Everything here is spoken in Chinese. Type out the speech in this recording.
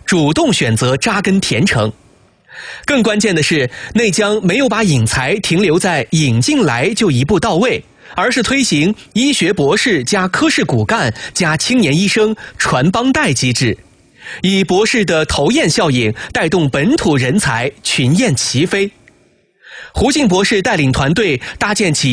主动选择扎根田城。更关键的是，内江没有把引才停留在引进来就一步到位，而是推行医学博士加科室骨干加青年医生传帮带机制，以博士的头雁效应带动本土人才群雁齐飞。胡静博士带领团队搭建起